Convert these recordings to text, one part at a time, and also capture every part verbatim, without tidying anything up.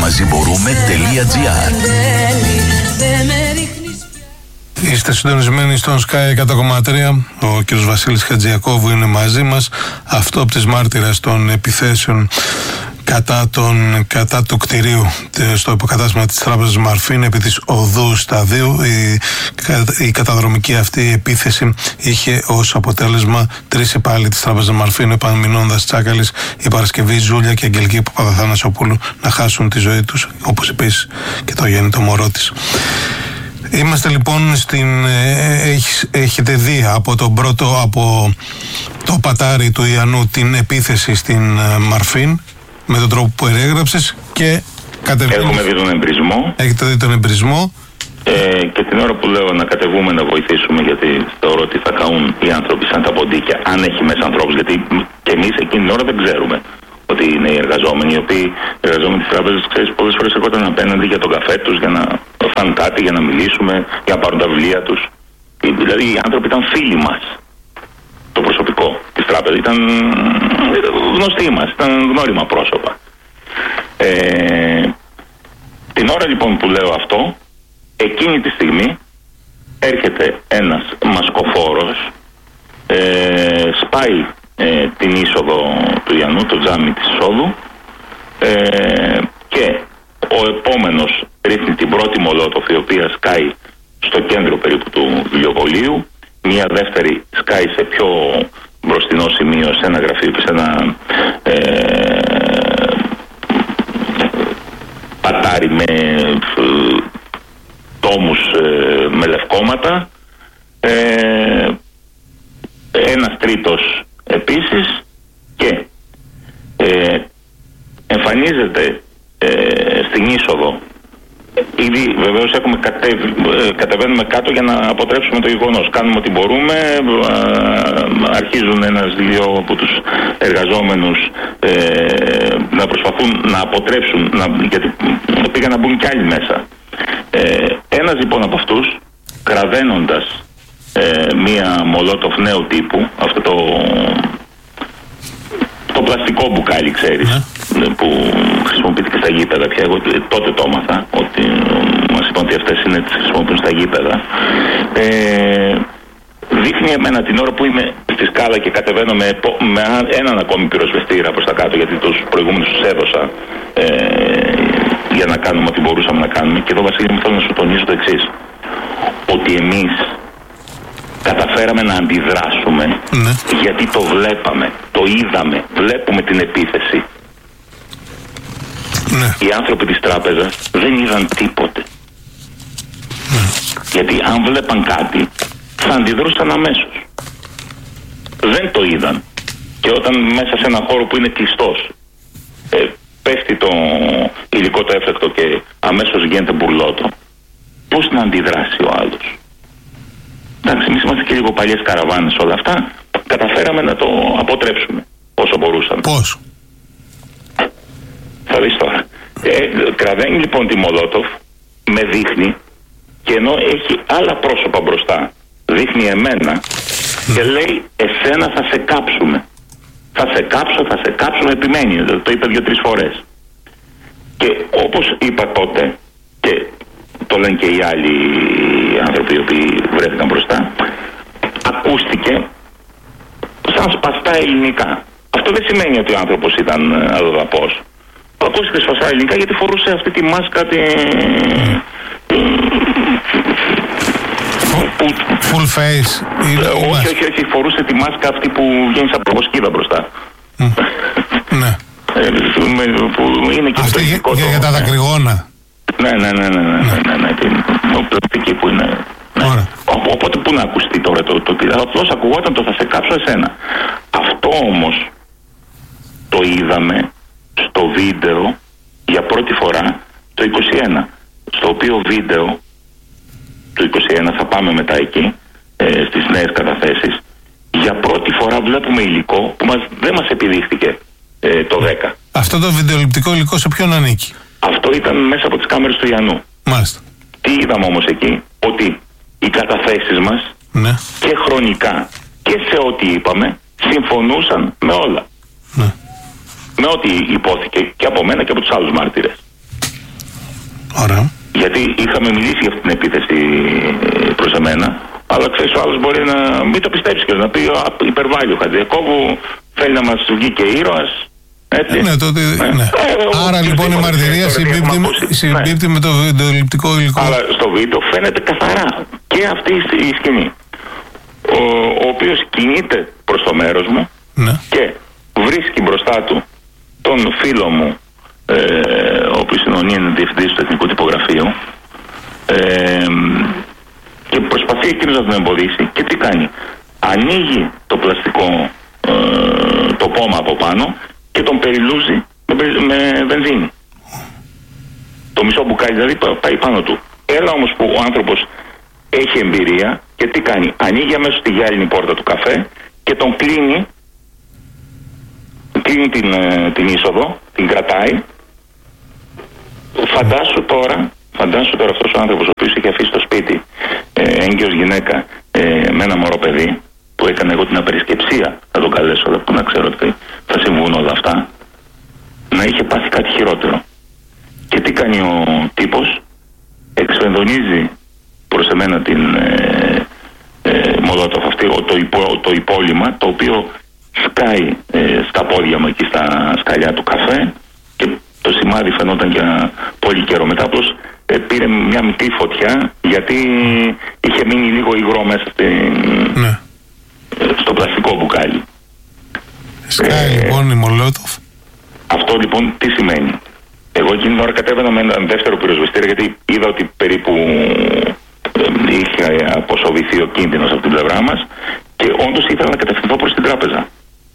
Μαζιμπορούμε.gr. Είστε συντονισμένοι στον Sky εκατό κόμμα τρία. Ο κ. Βασίλης Χατζιακόβου είναι μαζί μας. Αυτό από τις μάρτυρες των επιθέσεων κατά, τον, κατά του κτηρίου στο υποκατάστημα της τράπεζας Μαρφίν επί της οδού Σταδίου. Η, η καταδρομική αυτή επίθεση είχε ως αποτέλεσμα τρεις υπάλληλοι της τράπεζας Μαρφίν, ο Επανμηνώνας Τσάκαλης, η Παρασκευή Ζούλια και η Αγγελική Παπαθανασοπούλου, να χάσουν τη ζωή τους, όπως επίσης και το γέννητο μωρό της. Είμαστε λοιπόν στην... Έχ, έχετε δει από τον πρώτο, από το πατάρι του Ιαννού, την επίθεση στην Μαρφίν με τον τρόπο που περιέγραψες και κατεβαίνουμε. Έχουμε δει τον εμπρισμό. Έχετε δει τον εμπρισμό. Ε, και την ώρα που λέω να κατεβούμε να βοηθήσουμε, γιατί θεωρώ ότι θα καούν οι άνθρωποι σαν τα ποντίκια, αν έχει μέσα ανθρώπους, γιατί και εμείς εκείνη την ώρα δεν ξέρουμε ότι είναι οι εργαζόμενοι, οι οποίοι οι εργαζόμενοι της τράπεζας, ξέρεις, πολλές φορές έρχονταν απέναντι για τον καφέ τους, για να φάνε κάτι, για να μιλήσουμε, για να πάρουν τα βιβλία τους. Δηλαδή οι άνθρωποι ήταν φίλοι μας. Το προσωπικό της τράπεζας ήταν γνωστοί μας, ήταν γνώριμα πρόσωπα. Ε, την ώρα λοιπόν που λέω αυτό, εκείνη τη στιγμή έρχεται ένας μασκοφόρος, ε, σπάει ε, την είσοδο του Ιαννού, το τζάμι της εισόδου, ε, και ο επόμενος ρίχνει την πρώτη μολότοφ, η οποία σκάει στο κέντρο περίπου του βιβλιοπωλείου, μία δεύτερη σκάει σε πιο μπροστινό σημείο, σε ένα γραφείο και σε ένα ε, πατάρι με ε, τόμους ε, με λευκόματα, ε, ένας τρίτος επίσης, και ε, εμφανίζεται ε, στην είσοδο. Ήδη βεβαίως έχουμε κατεβ... κατεβαίνουμε κάτω για να αποτρέψουμε το γεγονός. Κάνουμε ό,τι μπορούμε. Αρχίζουν ένας-δύο από τους εργαζόμενους ε, να προσπαθούν να αποτρέψουν, να... γιατί πήγαν να μπουν κι άλλοι μέσα. Ε, ένας λοιπόν από αυτούς, κραδένοντας ε, μία μολότοφ νέου τύπου, αυτό το, το πλαστικό μπουκάλι, ξέρεις, ναι, που χρησιμοποιήθηκε στα γήπεδα πια. Εγώ τότε το έμαθα, ότι μας είπαν ότι αυτές είναι, τις χρησιμοποιούν στα γήπεδα. Ε, δείχνει εμένα την ώρα που είμαι στη σκάλα και κατεβαίνω με, με έναν ακόμη πυροσβεστήρα προς τα κάτω, γιατί τους προηγούμενους τους έδωσα ε, για να κάνουμε ό,τι μπορούσαμε να κάνουμε. Και εδώ, Βασίλη μου, θέλω να σου τονίσω το εξής, ότι εμείς καταφέραμε να αντιδράσουμε, ναι, γιατί το βλέπαμε, το είδαμε, βλέπουμε την επίθεση. Ναι. Οι άνθρωποι της τράπεζας δεν είδαν τίποτε. Ναι. Γιατί αν βλέπαν κάτι θα αντιδρούσαν αμέσως. Δεν το είδαν. Και όταν μέσα σε έναν χώρο που είναι κλειστός ε, πέφτει το υλικό το έφεκτο και αμέσως γίνεται μπουρλότο, πώς να αντιδράσει ο άλλος? Εντάξει, εμείς είμαστε και λίγο παλιές καραβάνες, όλα αυτά καταφέραμε να το αποτρέψουμε όσο μπορούσαμε. Πώς? Θα δεις τώρα. Ε, κραδένει λοιπόν τη μολότοφ, με δείχνει, και ενώ έχει άλλα πρόσωπα μπροστά, δείχνει εμένα και λέει, εσένα θα σε κάψουμε. Θα σε κάψω, θα σε κάψουμε, επιμένει. Το είπε δύο-τρεις φορές. Και όπως είπα τότε, και το λένε και οι άλλοι άνθρωποι οι οποίοι βρέθηκαν μπροστά, ακούστηκε σαν σπαστά ελληνικά. Αυτό δεν σημαίνει ότι ο άνθρωπος ήταν αλλοδαπός. Ακούστηκε σπαστά ελληνικά γιατί φορούσε αυτή τη μάσκα, τη... Full face. Όχι, όχι, όχι, φορούσε τη μάσκα αυτή που βγαίνει από προσκύδα μπροστά. Ναι. Που είναι και αυτή για, για τα δακρυγόνα. Ναι, ναι, ναι, ναι, ναι, ναι, ναι, την πλαστική που είναι. Ναι. Οπότε πού να ακουστεί τώρα το ότι απλώς ακουγόταν το θα σε κάψω εσένα. Αυτό όμως το είδαμε στο βίντεο για πρώτη φορά το είκοσι ένα. Στο οποίο βίντεο του είκοσι ένα, θα πάμε μετά εκεί, ε, στις νέες καταθέσεις, για πρώτη φορά βλέπουμε υλικό που μας, δεν μας επιδείχθηκε ε, το δέκα. Αυτό το βιντεοληπτικό υλικό σε ποιον ανήκει? Αυτό ήταν μέσα από τις κάμερες του Ιαννού. Μάλιστα. Τι είδαμε όμως εκεί? Ότι οι καταθέσεις μας, ναι, και χρονικά και σε ό,τι είπαμε συμφωνούσαν με όλα. Ναι. Με ό,τι υπόθηκε και από μένα και από τους άλλους μάρτυρες. Ωραία. Γιατί είχαμε μιλήσει για αυτή την επίθεση προς εμένα, αλλά ξέρεις, ο άλλος μπορεί να μην το πιστέψει και να πει υπερβάλλει ο Χατζηακόβου, θέλει να μας βγει και ήρωας. Έτσι. Ε, ναι, τότε, ναι. Ναι. Ε, Άρα λοιπόν η μαρτυρία συμπίπτει, συμπίπτει ναι. με το βιντεοληπτικό υλικό. Αλλά στο βίντεο φαίνεται καθαρά και αυτή η σκηνή. Ο, ο οποίος κινείται προς το μέρος μου ναι. και βρίσκει μπροστά του τον φίλο μου, ε, ο οποίος είναι διευθυντής του Εθνικού Τυπογραφείου, ε, και προσπαθεί εκείνος να τον εμποδίσει. Και τι κάνει? Ανοίγει το πλαστικό, ε, το πόμα από πάνω και τον περιλούζει με, με βενζίνη. Το μισό μπουκάλι δηλαδή πάει πάνω του. Έλα όμως που ο άνθρωπος έχει εμπειρία και τι κάνει? Ανοίγει αμέσως τη γυάλινη πόρτα του καφέ και τον κλείνει, κλείνει την, την είσοδο, την κρατάει. Φαντάσου τώρα, φαντάσου τώρα αυτός ο άνθρωπος ο οποίος είχε αφήσει στο σπίτι ε, έγκυος γυναίκα ε, με ένα μωρό παιδί, που έκανε εγώ την απερισκεψία, θα τον καλέσω που να ξέρω ότι θα συμβούν όλα αυτά, να είχε πάθει κάτι χειρότερο. Και τι κάνει ο τύπος? Εξφενδονίζει προς εμένα την ε, ε, Μολότοφ αυτή, το, υπό, το υπόλοιμα, το οποίο σκάει ε, στα πόδια μου εκεί στα σκαλιά του καφέ και το σημάδι φαινόταν για πολύ καιρό. Μετά απλώς ε, πήρε μια μικρή φωτιά γιατί είχε μείνει λίγο υγρό μέσα στην, ναι. ε, στο πλαστικό μπουκάλι. Σκάει ε, λοιπόν η Μολότοφ. Αυτό λοιπόν τι σημαίνει? Εγώ εκείνη την ώρα κατέβαινα με έναν δεύτερο πυροσβεστήρα γιατί είδα ότι περίπου ε, είχε αποσοβηθεί ο κίνδυνος από την πλευρά μας και όντως ήθελα να κατευθυνθώ προς την τράπεζα.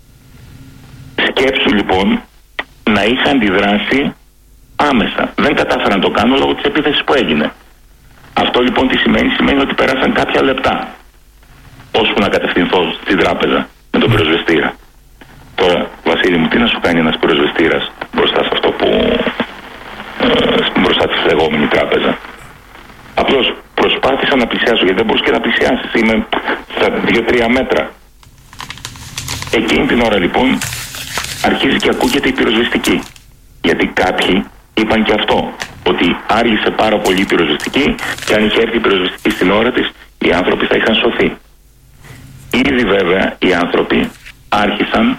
Σκέψου λοιπόν να είχα αντιδράσει άμεσα. Δεν κατάφερα να το κάνω λόγω της επίθεσης που έγινε. Αυτό λοιπόν τι σημαίνει? Σημαίνει ότι πέρασαν κάποια λεπτά ώσπου να κατευθυνθώ στην τράπεζα με τον πυροσβεστήρα. Τώρα, Βασίλη μου, τι να σου κάνει ένας πυροσβεστήρας μπροστά σε αυτό που ε, μπροστά στη φλεγόμενη τράπεζα? Απλώς προσπάθησα να πλησιάσω γιατί δεν μπορείς και να πλησιάσεις. Είμαι στα δύο τρία μέτρα. Εκείνη την ώρα λοιπόν αρχίζει και ακούγεται η πυροσβεστική. Γιατί κάποιοι είπαν και αυτό, ότι άργησε πάρα πολύ η πυροσβεστική και αν είχε έρθει η πυροσβεστική στην ώρα της, οι άνθρωποι θα είχαν σωθεί. Ήδη βέβαια οι άνθρωποι άρχισαν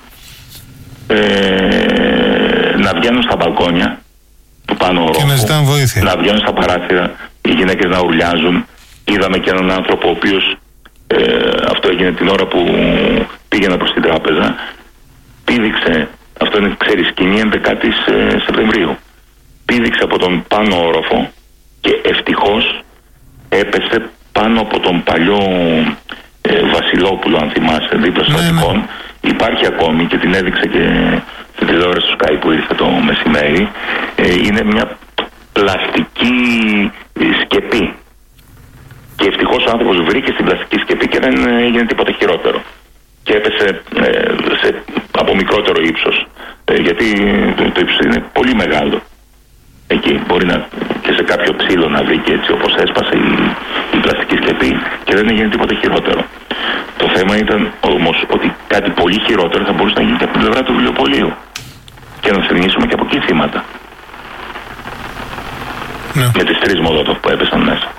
ε, να βγαίνουν στα μπαλκόνια του πάνω ορόφου, και να ζητάνε βοήθεια, να βγαίνουν στα παράθυρα, οι γυναίκες να ουρλιάζουν. Είδαμε και έναν άνθρωπο ο οποίος ε, αυτό έγινε την ώρα που πήγαινα προς την τράπεζα, πήδηξε, αυτό είναι ξέρεις σκηνή έντεκα ε, Σεπτεμβρίου, πήδηξε από τον πάνω όροφο και ευτυχώς έπεσε πάνω από τον παλιό ε, Βασιλόπουλο, αν θυμάσαι, δίπλα στο Αττικών. Ναι, ναι. Υπάρχει ακόμη και την έδειξε και στην τηλεόραση του Sky που ήρθε το μεσημέρι. Ε, είναι μια πλαστική σκεπή και ευτυχώς ο άνθρωπος βρήκε στην πλαστική σκεπή και δεν έγινε τίποτα χειρότερο και έπεσε ε, σε, από μικρότερο ύψος ε, γιατί το, το ύψος είναι πολύ μεγάλο εκεί, μπορεί να, και σε κάποιο ξύλο να βρήκε έτσι όπως έσπασε η, η πλαστική σκεπή και δεν έγινε τίποτα χειρότερο. Το θέμα ήταν όμως ότι κάτι πολύ χειρότερο θα μπορούσε να γίνει και από την πλευρά του βιβλιοπωλείου και να συνεχίσουμε και από εκεί θύματα. Ναι. Με τις τρεις Μολότοφ που έπεσαν μέσα.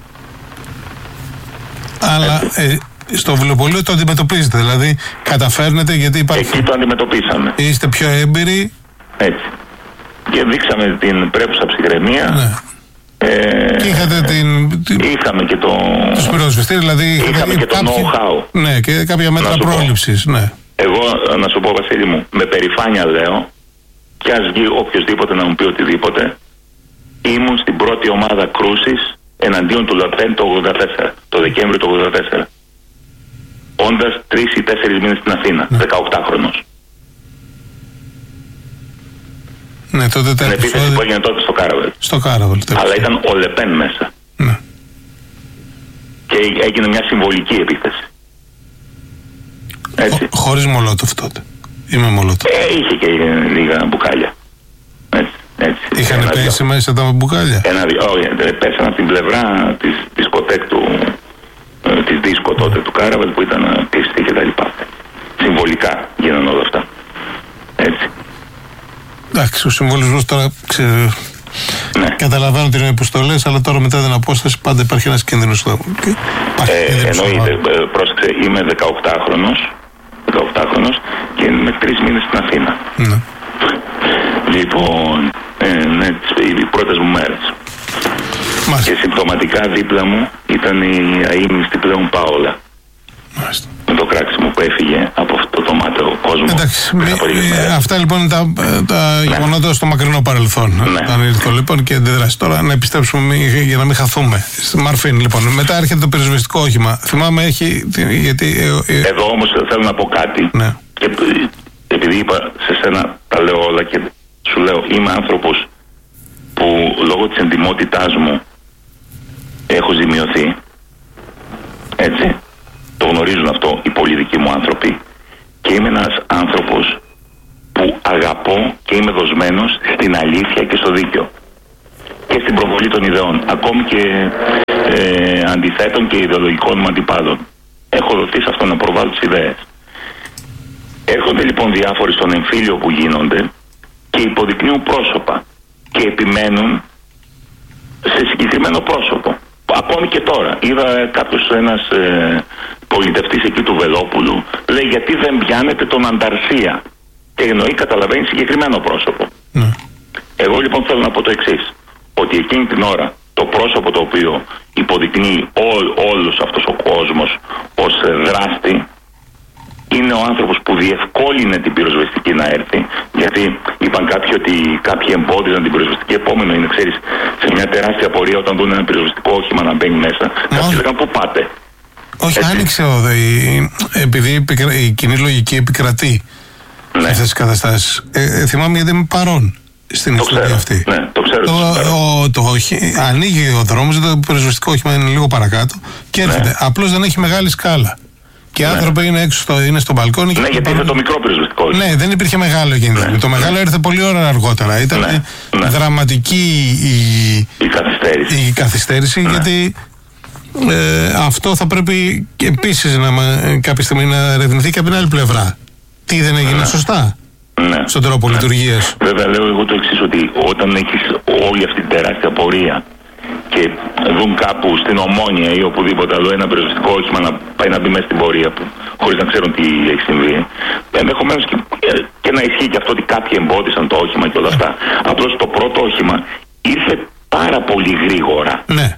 Αλλά ε, στο βιβλιοπωλείο το αντιμετωπίζετε, δηλαδή καταφέρνετε γιατί υπάρχει... Εκεί το αντιμετωπίσαμε. Είστε πιο έμπειροι. Έτσι. Και δείξαμε την πρέπουσα ψυχραιμία. Ναι. Ε, και είχατε την... Είχαμε και το... Τους πυροσβεστήρες, δηλαδή... Είχαμε και το κάποιοι... know-how. Ναι, και κάποια μέτρα πρόληψης, ναι. Εγώ, να σου πω Βασίλη μου, με περηφάνεια λέω, κι ας βγει οποιοσδήποτε να μου πει οτιδήποτε, ήμουν στην πρώτη ομάδα κρούσης εναντίον του Λαπέν το ογδόντα τέσσερα, το Δεκέμβριο του ογδόντα τέσσερα. Όντας τρεις ή τέσσερις μήνες στην Αθήνα, ναι. δεκαοκτάχρονος. Ναι, τότε την επίθεση φόδι... που έγινε τότε στο Κάραβελ. Στο Κάραβελ. Αλλά ήταν ο Λεπέν μέσα. Ναι. Και έγινε μια συμβολική επίθεση. Έτσι. Χω, χωρίς Μολότοφ τότε. Είμαι Μολότοφ. Ε, είχε και λίγα μπουκάλια. Έτσι. Έτσι. Είχαν ένα, πέσει δύο. Μέσα τα μπουκάλια. Ένα, όχι, πέσαν από την πλευρά της δισκοτέκ του, ε, της δίσκο τότε του Κάραβελ που ήταν πίστη και τα λοιπά. Συμβολικά γίνανε όλα αυτά. Έτσι. Εντάξει, ο συμβολισμός τώρα ξέρω, Ναι. Καταλαβαίνω ότι είναι υποστολές, αλλά τώρα μετά την απόσταση πάντα υπάρχει ένας κίνδυνος. Στο... Ε, εννοείται. Ε, πρόσεξε, είμαι δεκαοκτάχρονος, δεκαοκτάχρονος και είμαι τρεις μήνες στην Αθήνα. Ναι. Λοιπόν, ε, ναι, οι πρώτες μου μέρες. Μάλιστα. Και συμπτωματικά δίπλα μου ήταν η αείμνηστη πλέον Πάολα. Μάλιστα. Με το κράξιμο που έφυγε από αυτό το μάταιο κόσμο. Εντάξει, μη, ε, αυτά λοιπόν είναι τα, τα ναι. γεγονότα στο μακρινό παρελθόν. Ναι. Αν ήρθε λοιπόν και αντιδράσει. Τώρα να επιστρέψουμε για να μην χαθούμε. Μαρφίν, λοιπόν. Μετά έρχεται το πυροσβεστικό όχημα. Θυμάμαι έχει. Γιατί, ε, ε, Εδώ όμως θέλω να πω κάτι. Ναι. Και επειδή είπα σε σένα τα λέω όλα και σου λέω, είμαι άνθρωπος που λόγω της εντιμότητάς μου έχω ζημιωθεί. Έτσι. Το γνωρίζουν αυτό οι πολύ δικοί μου άνθρωποι. Και είμαι ένας άνθρωπος που αγαπώ και είμαι δοσμένος στην αλήθεια και στο δίκαιο. Και στην προβολή των ιδεών. Ακόμη και ε, αντιθέτων και ιδεολογικών μου αντιπάλων. Έχω δοθεί σε αυτό να προβάλλω τις ιδέες. Έρχονται λοιπόν διάφοροι στον εμφύλιο που γίνονται και υποδεικνύουν πρόσωπα. Και επιμένουν σε συγκεκριμένο πρόσωπο. Ακόμη και τώρα. Είδα κάποιος, ένας ε, πολιτευτής εκεί του Βελόπουλου, λέει γιατί δεν πιάνετε τον Ανταρσία. Και εννοεί, καταλαβαίνει, συγκεκριμένο πρόσωπο. Ναι. Εγώ λοιπόν θέλω να πω το εξής. Ότι εκείνη την ώρα το πρόσωπο το οποίο υποδεικνύει ό, όλος αυτός ο κόσμος ως ε, δράστη είναι ο άνθρωπος που διευκόλυνε την πυροσβεστική να έρθει. Γιατί είπαν κάποιοι ότι κάποιοι εμπόδιζαν την πυροσβεστική. Επόμενο είναι, ξέρεις, σε μια τεράστια πορεία όταν δουν ένα πυροσβεστικό όχημα να μπαίνει μέσα. Κάποιοι λέγαν πού πάτε. Όχι, έτσι. Άνοιξε εδώ. Επειδή η κοινή λογική επικρατεί ναι. σε αυτές τις καταστάσεις. Ε, ε, θυμάμαι γιατί είμαι παρόν στην το ιστορία ξέρω, αυτή. Ναι, το ξέρω. Το, ο, το, το, ανοίγει ο δρόμος, το πυροσβεστικό όχημα είναι λίγο παρακάτω και έρχεται. Ναι. Απλώς δεν έχει μεγάλη σκάλα. Και οι ναι. άνθρωποι είναι έξω, στο, είναι στο μπαλκόνι. Ναι, γιατί είναι το μικρό πυροσβεστικό. Ναι, δεν υπήρχε μεγάλο κίνδυνο. Ναι. Το μεγάλο ήρθε πολύ ώρα αργότερα. Ήταν ναι. Ναι. δραματική η, η καθυστέρηση. Η καθυστέρηση ναι. γιατί ε, αυτό θα πρέπει επίσης να, κάποια στιγμή να ερευνηθεί και από την άλλη πλευρά. Τι δεν έγινε ναι. σωστά ναι. στον τρόπο ναι. λειτουργίας. Βέβαια, λέω εγώ το εξής, ότι όταν έχεις όλη αυτή την τεράστια πορεία και δουν κάπου στην Ομόνια ή οπουδήποτε άλλο ένα πυροσβεστικό όχημα να πάει να μπει μέσα στην πορεία που χωρίς να ξέρουν τι έχει συμβεί, ενδεχομένως και, και να ισχύει και αυτό ότι κάποιοι εμπόδισαν το όχημα και όλα αυτά. Απλώς το πρώτο όχημα ήρθε πάρα πολύ γρήγορα ναι.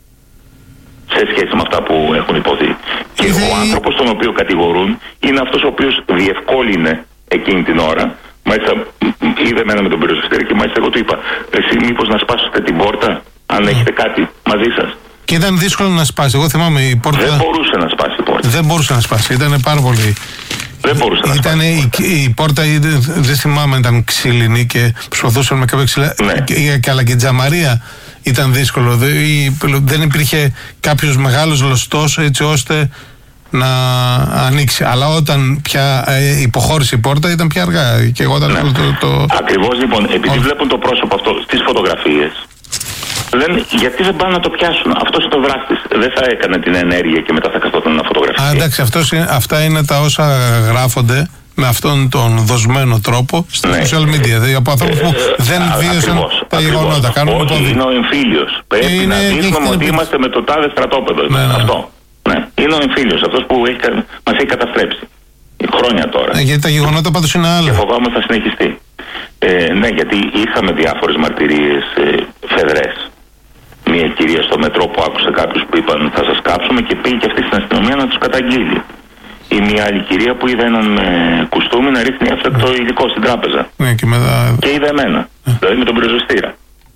σε σχέση με αυτά που έχουν υποθεί. Και Ήθε... ο άνθρωπος τον οποίο κατηγορούν είναι αυτός ο οποίος διευκόλυνε εκείνη την ώρα. Μάλιστα είδε εμένα με τον πυροσβεστήρα και μάλιστα εγώ του είπα, εσύ μήπως να σπάσετε την πόρτα αν mm. έχετε κάτι μαζί σας. Και ήταν δύσκολο να σπάσει. Εγώ θυμάμαι η πόρτα. Δεν μπορούσε να σπάσει η πόρτα. Δεν μπορούσε να σπάσει. Ήταν πάρα πολύ. Δεν μπορούσε να ήταν σπάσει. Η, η πόρτα, δεν θυμάμαι, ήταν ξύλινη και προσπαθούσαν με κάποια ξύλα. Ναι. Και, αλλά και τζαμαρία ήταν δύσκολο. Δεν, δεν υπήρχε κάποιος μεγάλος λωστός έτσι ώστε να ανοίξει. Αλλά όταν πια ε, υποχώρησε η πόρτα ήταν πια αργά. Και εγώ όταν ναι. το, το, το... Ακριβώς λοιπόν, επειδή ο... βλέπουν το πρόσωπο αυτό στις φωτογραφίες, λένε γιατί δεν πάνε να το πιάσουν. Αυτός είναι ο δράστης. Δεν θα έκανε την ενέργεια και μετά θα καθόταν να φωτογραφίσει. Α, εντάξει, αυτός είναι, αυτά είναι τα όσα γράφονται με αυτόν τον δοσμένο τρόπο στα ναι. social media. Δηλαδή από ανθρώπους που ε, δεν βίωσαν ακριβώς, τα γεγονότα. Όχι, είναι ο εμφύλιος. Πρέπει είναι, να δείχνουμε ότι είναι... είμαστε με το τάδε στρατόπεδο. Ναι, ναι. Αυτό. Ναι. Είναι ο εμφύλιος, αυτός που έχει, μας έχει καταστρέψει. Χρόνια τώρα. Ε, γιατί τα γεγονότα πάντως είναι άλλα. Και φοβάμαι θα συνεχιστεί. Ε, ναι, γιατί είχαμε διάφορες μαρτυρίες ε, φεδρές. Μια κυρία στο μετρό που άκουσε κάποιους που είπαν θα σας κάψουμε και πήγε και αυτή στην αστυνομία να τους καταγγείλει. Ή μια άλλη κυρία που είδε έναν ε, κουστούμι να ρίχνει έφτακτο υλικό στην τράπεζα. Ναι, και, μετά... και είδε εμένα. Ε. Δηλαδή με τον πυροσβεστήρα.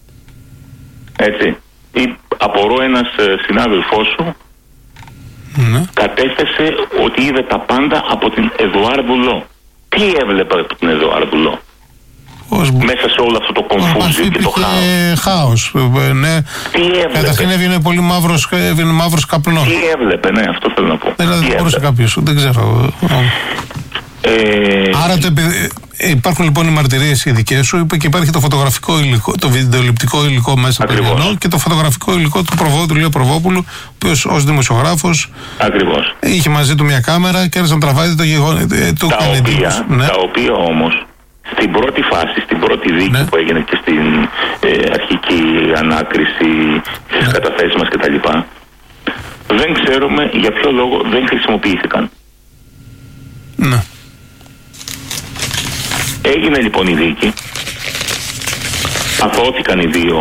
Έτσι. Ή απορώ ένας ε, συνάδελφός σου ναι. κατέθεσε ότι είδε τα πάντα από την Εδουάρδου Λό. Τι έβλεπε από την Εδουάρδου Λό? Ως... μέσα σε όλο αυτό το κομφούζιο και το χάος. χάος. Ναι. Τι έβλεπε? Καταρχήν έβγαινε πολύ μαύρος, έβγαινε μαύρος καπνός. Τι έβλεπε, ναι, αυτό θέλω να πω. Δηλαδή δεν μπορούσε κάποιος, δεν ξέρω. Ε... Άρα το, υπάρχουν λοιπόν οι μαρτυρίες οι δικές σου και υπάρχει το φωτογραφικό υλικό, το βιντεοληπτικό υλικό μέσα από το γεγονό και το φωτογραφικό υλικό του Προβόπουλου, του Λeo Προβόπουλου, ο οποίος ως δημοσιογράφος ακριβώς. είχε μαζί του μια κάμερα και άρχισε να τραβάει το γεγονό. Τα, οποία, ναι. τα οποία όμως στην πρώτη φάση, στην πρώτη δίκη ναι. που έγινε και στην ε, αρχική ανάκριση στις ναι. καταθέσεις μας κτλ. Δεν ξέρουμε για ποιο λόγο δεν χρησιμοποιήθηκαν. Ναι. Έγινε λοιπόν η δίκη. Αθώθηκαν οι δύο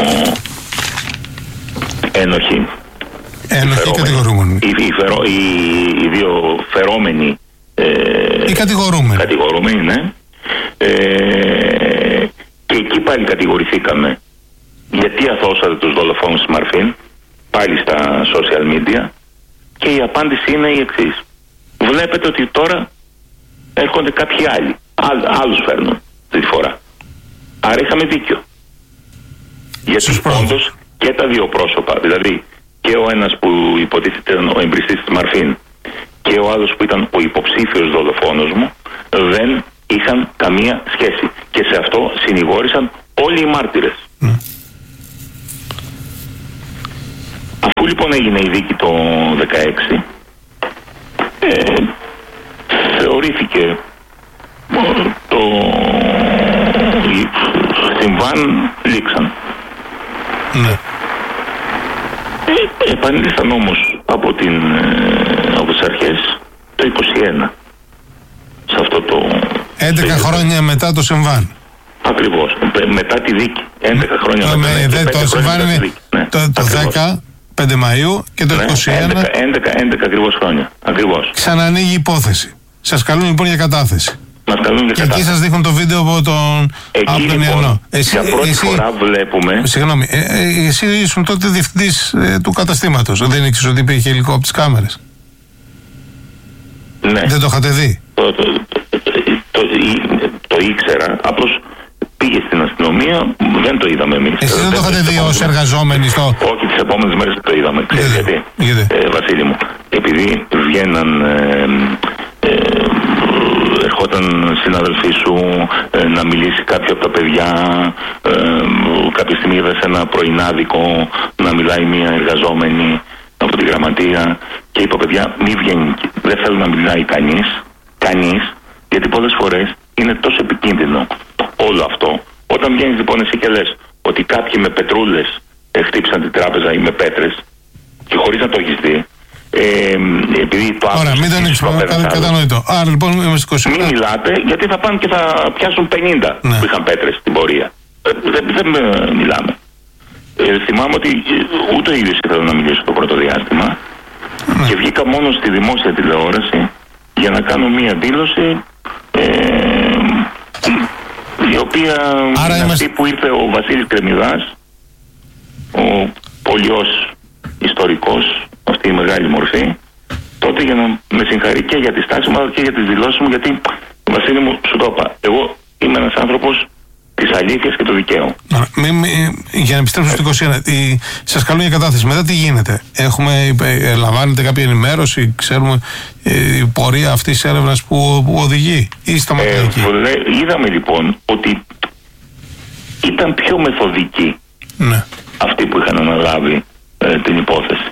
ένοχοι. Ένοχοι κατηγορούμενοι. Οι, οι, φερο, οι, οι δύο φερόμενοι. Ε, οι κατηγορούμενοι. Κατηγορούμενοι, ναι. Ε, και εκεί πάλι κατηγορηθήκαμε γιατί αθώσατε τους δολοφόνους της Μαρφίν, πάλι στα social media, και η απάντηση είναι η εξής. Βλέπετε ότι τώρα έρχονται κάποιοι άλλοι, Ά, άλλους φέρνουν αυτή τη φορά. Άρα είχαμε δίκιο. Γιατί όντως και τα δύο πρόσωπα, δηλαδή και ο ένας που υποτίθεται ήταν ο εμπριστής της Μαρφίν και ο άλλος που ήταν ο υποψήφιος δολοφόνος μου, δεν είχαν καμία σχέση. Και σε αυτό συνηγόρησαν όλοι οι μάρτυρες. Mm. Αφού λοιπόν έγινε η δίκη το δεκαέξι, ε, θεωρήθηκε το συμβάν λήξαν. Ναι. Ε, επανήλθαν όμως από, την, από τις αρχές το είκοσι ένα. Σε αυτό το... έντεκα χρόνια μετά το συμβάν. Ακριβώς. Μετά τη δίκη. έντεκα χρόνια το, μετά. Με, δε, το συμβάν είναι ναι, το, το δέκα, πέντε Μαΐου και το ναι, είκοσι ένα. έντεκα ακριβώς χρόνια. Ακριβώς. Ξανανοίγει η υπόθεση. Σας καλούν λοιπόν για κατάθεση. Μας καλούν για και κατάθεση. εκεί σας δείχνουν το βίντεο από τον λοιπόν, εσύ, για πρώτη εσύ, φορά βλέπουμε... Συγγνώμη, ε, ε, εσύ ήσουν τότε διευθυντής ε, του καταστήματος. Δεν ήξερες ότι υπήρχε υλικό από τις κάμερες. Ναι. Δεν το είχατε δει. Το, το, το, το, το, το ήξερα, απλώς πήγε στην αστυνομία, δεν το είδαμε εμείς. Εσείς δεν το είχατε δει ως εργαζόμενοι στο... Όχι, τις επόμενες μέρες το είδαμε. Ξέρεις γιατί, γιατί? Ε, Βασίλη μου, επειδή βγαίναν... Ε, ε, ερχόταν συναδελφοί σου ε, να μιλήσει κάποιο από τα παιδιά, ε, κάποια στιγμή είδα σε ένα πρωινάδικο να μιλάει μια εργαζόμενη από τη γραμματεία και είπα, παιδιά, μη βγαίνει, δεν θέλω να μιλάει κανείς, κανείς, γιατί πολλές φορές είναι τόσο επικίνδυνο όλο αυτό. Όταν βγαίνεις λοιπόν εσύ και λες ότι κάποιοι με πετρούλες ε, χτύπησαν την τράπεζα ή με πέτρες και χωρίς να το έχεις δει, Ε, επειδή το Ωραία, μην το ανοίξουμε, κατανοητό. Άρα λοιπόν είμαστε είκοσι. Μην μιλάτε, γιατί θα πάνε και θα πιάσουν πενήντα ναι. που είχαν πέτρες στην πορεία. Ε, δεν, δεν μιλάμε. Ε, θυμάμαι ότι ούτε ο ίδιος ήθελα να μιλήσω το πρώτο διάστημα ναι. και βγήκα μόνο στη δημόσια τηλεόραση για να κάνω μία δήλωση ε, η οποία άρα είναι είμαστε... αυτή που ήρθε ο Βασίλης Κρεμμυδάς, ο πολιός ιστορικός, αυτή η μεγάλη μορφή, τότε για να με συγχαρεί και για τη στάση μου αλλά και για τις δηλώσεις μου, γιατί Βασίλη μου, σου το είπα, εγώ είμαι ένας άνθρωπος της αλήθειας και του δικαίου. Μη, μη, για να επιστρέψω στο είκοσι ένα, η, σας καλούν για κατάθεση. Μετά τι γίνεται? Έχουμε, ε, λαμβάνετε κάποια ενημέρωση, ξέρουμε ε, η πορεία αυτής της έρευνας που, που οδηγεί ή σταματάει εκεί? Ε, είδαμε λοιπόν ότι ήταν πιο μεθοδικοί ναι. αυτοί που είχαν αναλάβει ε, την υπόθεση.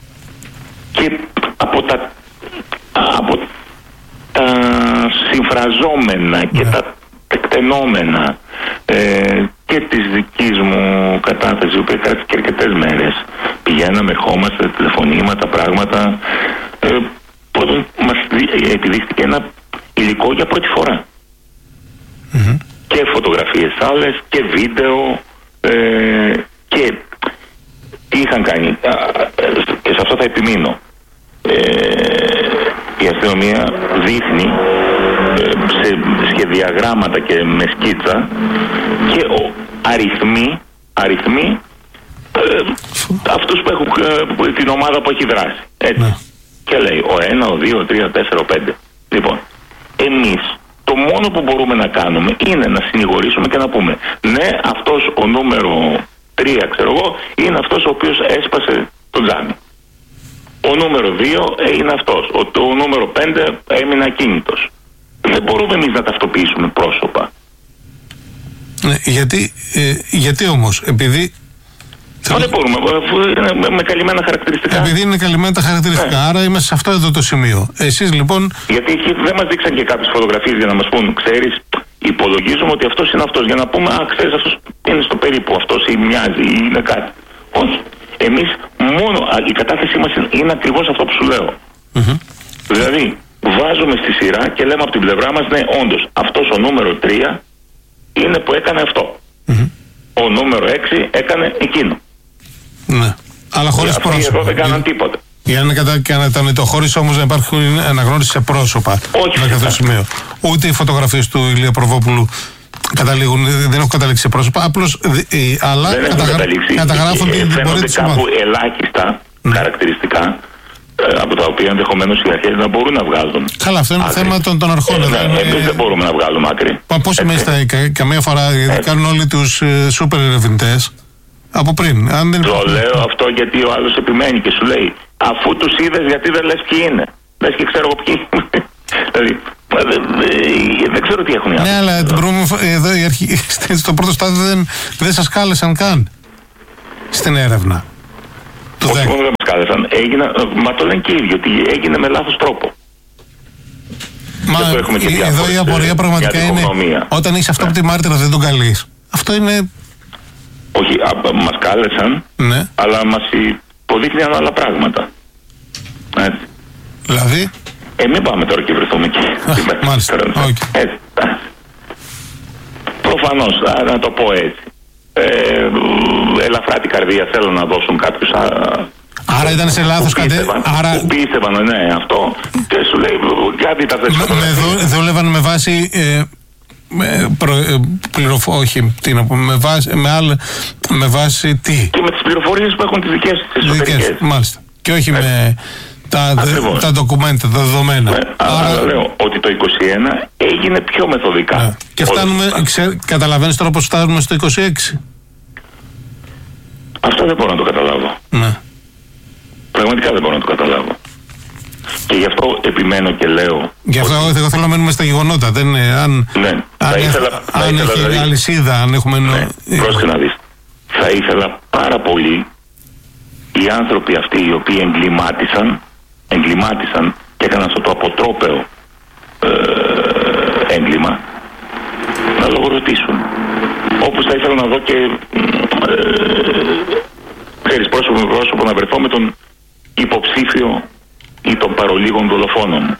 Και από τα, από τα συμφραζόμενα και ναι. τα τεκτενόμενα ε, και της δικής μου κατάθεσης, η οποία κράτησε και αρκετές μέρες, πηγαίναμε, ερχόμαστε, τηλεφωνήματα, πράγματα, ε, πρώτον μας επιδείχθηκε ένα υλικό για πρώτη φορά. Mm-hmm. Και φωτογραφίες άλλες και βίντεο ε, και τι είχαν κάνει, και σε αυτό θα επιμείνω. Ε, η αστυνομία δείχνει ε, σε σχεδιαγράμματα και με σκίτσα και ο, αριθμοί, αριθμοί ε, αυτούς που έχουν, ε, την ομάδα που έχει δράσει. Έτσι. Ναι. Και λέει ο ένα, ο δύο, ο τρία, ο τέσσερα, ο πέντε. Λοιπόν, εμείς το μόνο που μπορούμε να κάνουμε είναι να συνηγορήσουμε και να πούμε ναι, αυτός ο νούμερο τρία, ξέρω εγώ, είναι αυτός ο οποίος έσπασε το τζάμι. Ο νούμερο δύο είναι αυτός. Ο, το νούμερο πέντε έμεινε ακίνητος. Δεν μπορούμε εμείς να ταυτοποιήσουμε πρόσωπα. Ναι, γιατί, ε, γιατί όμως, επειδή... Μα δεν μπορούμε, είναι με καλυμμένα χαρακτηριστικά. Επειδή είναι καλυμμένα τα χαρακτηριστικά, ναι. Άρα είμαστε σε αυτό εδώ το σημείο. Εσείς λοιπόν... Γιατί δεν μας δείξαν και κάποιες φωτογραφίες για να μας πούν, ξέρεις, υπολογίζουμε ότι αυτός είναι αυτός. Για να πούμε, α, ξέρεις, αυτός είναι στο περίπου, αυτός ή μοιάζει ή είναι κάτι. Όχι. Εμείς μόνο, η κατάθεσή μας είναι ακριβώς αυτό που σου λέω. Mm-hmm. Δηλαδή, βάζουμε στη σειρά και λέμε από την πλευρά μας, ναι, όντως, αυτός ο νούμερο τρία είναι που έκανε αυτό. Mm-hmm. Ο νούμερο έξι έκανε εκείνο. Ναι. Αλλά χωρίς πρόσωπα. Αυτοί εδώ δεν κάναν τίποτα. Για να κατανοητό, χωρίς όμως να υπάρχουν αναγνώριση σε πρόσωπα. Όχι. Με αυτό σημείο. Ούτε οι φωτογραφίες του Ηλία Προβόπουλου καταλήγουν, δεν έχουν καταλήξει σε πρόσωπα. Απλώς, αλλά δεν καταγρα... καταγράφουν την πορεία της ομάδας. Κάπου ελάχιστα ναι. χαρακτηριστικά από τα οποία ενδεχομένως οι αρχές να μπορούν να βγάλουν. Καλά, αυτό είναι άκρη. Θέμα των, των αρχών. Ε, ναι, εμείς δεν μπορούμε να βγάλουμε άκρη. Μα πώς εμείς καμία φορά κάνουν όλοι τους ε, σούπερ ερευνητές από πριν. Αν δεν... Το λέω αυτό γιατί ο άλλος επιμένει και σου λέει, αφού τους είδες, γιατί δεν λες ποιοι είναι. Λες και ξέρω εγώ ποιοι. Δηλαδή, δεν ξέρω τι έχουν οι άλλοι. Ναι, αλλά την προηγούμενη εδώ η αρχή, στο πρώτο στάδιο δεν, δεν σας κάλεσαν καν στην έρευνα. Όχι μόνο δεν μας κάλεσαν, έγινα, μα το λένε και οι ίδιοι, ότι έγινε με λάθος τρόπο. Μα εδώ η απορία πραγματικά είναι όταν είσαι αυτό που τη μάρτυρα δεν τον καλείς. Αυτό είναι... Όχι, α, μας κάλεσαν, ναι. αλλά μας υποδείχνουν άλλα πράγματα. Έτσι. Δηλαδή? Ε, μην πάμε τώρα και βρεθούμε εκεί. Μάλιστα, okay. Έτσι. Προφανώς, να το πω έτσι. Ε, ελαφρά την καρδία θέλω να δώσουν κάποιους. Α, άρα ήταν σε λάθος κατέ... Άρα... Που πίστευαν, ναι, αυτό. Και σου λέει, κάτι τα θες. Με, με δούλευαν με βάση... Ε... Με, προ, ε, πληροφο, όχι, τι να πω, με βάση, με, άλλα, με βάση τι. Και με τις πληροφορίες που έχουν τις δικές τις εσωτερικές. Μάλιστα. Και όχι ε. με τα, δε, τα ντοκουμέντα, τα δεδομένα. Ναι, άρα, άρα λέω ότι το είκοσι ένα έγινε πιο μεθοδικά. Ναι. Και φτάνουμε, ξέ, καταλαβαίνεις τώρα πως φτάνουμε στο είκοσι έξι. Αυτό δεν μπορώ να το καταλάβω. Ναι. Πραγματικά δεν μπορώ να το καταλάβω. Και γι' αυτό επιμένω και λέω. Γι' αυτό ότι... εγώ θέλω να μένουμε στα γεγονότα. Δεν είναι, αν ναι, αν, θα ήθελα, αν θα ήθελα, έχει δηλαδή, αλυσίδα, αν έχουμε. Ναι, πρόσεχε να δεις. Θα ήθελα πάρα πολύ οι άνθρωποι αυτοί οι οποίοι εγκλημάτισαν, εγκλημάτισαν και έκαναν αυτό το αποτρόπαιο ε, έγκλημα να λογοδοτήσουν. Όπως θα ήθελα να δω και ε, ξέρεις, πρόσωπο με πρόσωπο να βρεθώ με τον υποψήφιο ή των παρολίγων δολοφόνων μου.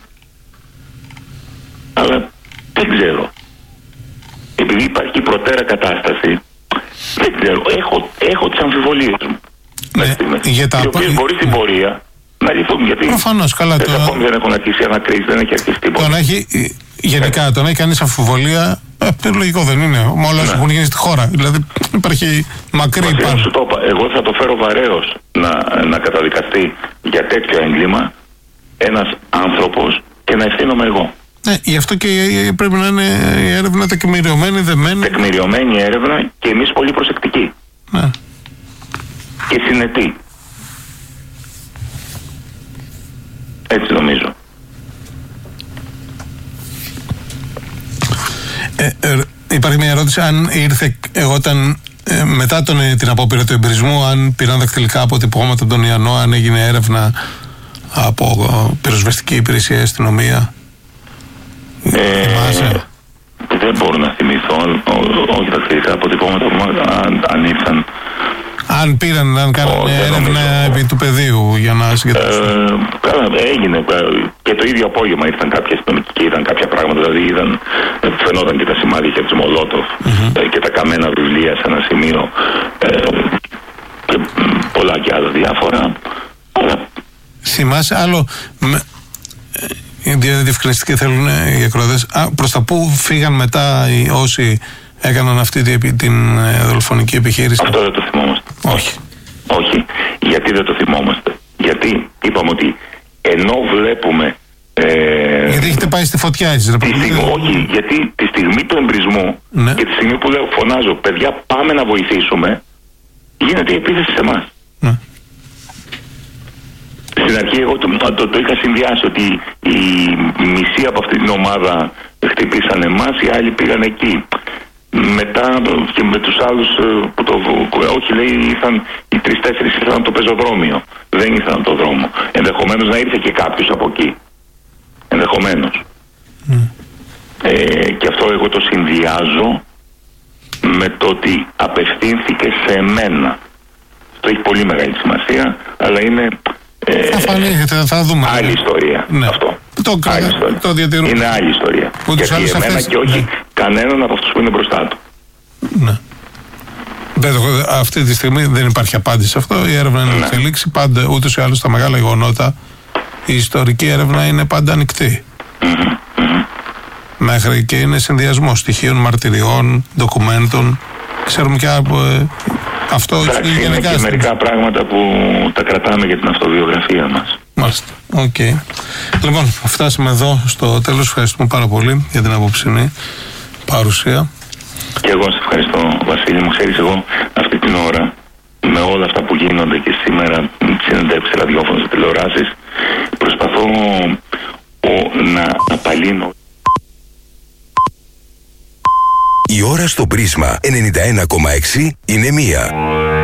Αλλά δεν ξέρω. Επειδή υπάρχει προτέρα κατάσταση, δεν ξέρω. Έχω, έχω τις αμφιβολίες μου. Ναι, για τα... Οι οποίες μπορεί στην πορεία να λυθούν. Γιατί προφανώς, καλά, το... ακόμη δεν έχουν αρχίσει ανακρίσεις, δεν έχει αρχίσει τίποτα. Το να έχει, γενικά, το να έχει κανείς αμφιβολία, ε, λογικό δεν είναι. Μα όλα ναι. έχουν γίνει στη χώρα. Δηλαδή υπάρχει μακρύ πάνω. Σου το είπα. Εγώ θα το φέρω βαρέως να, να καταδικαστεί για τέτοιο έγκλημα ένας άνθρωπος και να ευθύνομαι εγώ. Ναι, γι' αυτό και πρέπει να είναι η έρευνα τεκμηριωμένη, δεμένη. Τεκμηριωμένη έρευνα και εμείς πολύ προσεκτικοί. Ναι. Και συνετοί. Έτσι νομίζω. Ε, ε, υπάρχει μια ερώτηση, αν ήρθε εγώ όταν ε, μετά τον, την απόπειρα του εμπειρισμού, αν πήραν δακτυλικά αποτυπώματα από τον Ιαννό, αν έγινε έρευνα από ε, πυροσβεστική υπηρεσία, αστυνομία. Ε, δεν μπορώ να θυμηθώ, όχι δακτυλικά αποτυπώματα αν, αν ήρθαν. Αν πήραν, αν κάνουν έρευνα επί του πεδίου για να συγκεντρώσουν. Ε, καλά, έγινε. Και το ίδιο απόγευμα ήρθαν κάποιοι αστυνομικοί και είδαν κάποια πράγματα. Δηλαδή είδαν, φαινόταν και τα σημάδια της Μολότοφ mm-hmm. και τα καμένα βιβλία σε ένα σημείο. Ε, και πολλά και άλλα διάφορα. Αλλά... Θυμάσαι άλλο. Με... Διευκρινιστική θέλουν οι ακροατές. Προς τα πού φύγαν μετά οι όσοι έκαναν αυτή την, την δολοφονική επιχείρηση? Αυτό δεν το θυμόμαστε. Όχι. Όχι. Γιατί δεν το θυμόμαστε? Γιατί είπαμε ότι ενώ βλέπουμε... Ε, γιατί έχετε πάει στη φωτιά έτσι, ρε στιγμή, όχι, γιατί τη στιγμή του εμπρισμού ναι. και τη στιγμή που λέω, φωνάζω, παιδιά πάμε να βοηθήσουμε, γίνεται η επίθεση σε εμάς. Ναι. Στην αρχή εγώ το, το, το είχα συνδυάσει ότι οι, οι μισοί από αυτή την ομάδα χτυπήσαν εμάς, οι άλλοι πήγαν εκεί. Μετά και με τους άλλους που το, όχι λέει ήρθαν, οι τρεις-τέσσερις ήρθαν από το πεζοδρόμιο, δεν ήρθαν από το δρόμο. Ενδεχομένως να ήρθε και κάποιος από εκεί. Ενδεχομένως. Mm. Ε, και αυτό εγώ το συνδυάζω με το ότι απευθύνθηκε σε μένα. Αυτό έχει πολύ μεγάλη σημασία, αλλά είναι ε, θα φανεί, θα δούμε. Άλλη ιστορία, ναι. Αυτό. Το, άλλη ιστορία. Το διατηρούμε. Είναι άλλη ιστορία. Ούτως γιατί εμένα αυτές... και όχι ναι. κανέναν από αυτούς που είναι μπροστά του. Ναι. Αυτή τη στιγμή δεν υπάρχει απάντηση σε αυτό. Η έρευνα είναι ναι. εξελίξη. Πάντα, ούτως ή άλλως, τα μεγάλα γεγονότα, η ιστορική έρευνα είναι πάντα ανοιχτή. Mm-hmm, mm-hmm. Μέχρι και είναι συνδυασμό στοιχείων, μαρτυριών, ντοκουμέντων. Ξέρουμε και από ε, αυτό. Εντάξει, είναι γενικά και μερικά πράγματα που τα κρατάμε για την αυτοβιογραφία μας. Μάλιστα. Οκ. Okay. Λοιπόν, φτάσαμε εδώ στο τέλος. Ευχαριστούμε πάρα πολύ για την απόψινή παρουσία. Και εγώ σε ευχαριστώ, Βασίλη μου. Ξέρεις, εγώ αυτή την ώρα, με όλα αυτά που γίνονται και σήμερα, συνεντεύξεις ραδιόφωνο σε τηλεοράσεις, προσπαθώ ο, να απαλύνω. Η ώρα στο Πρίσμα ενενήντα ένα κόμμα έξι είναι μία.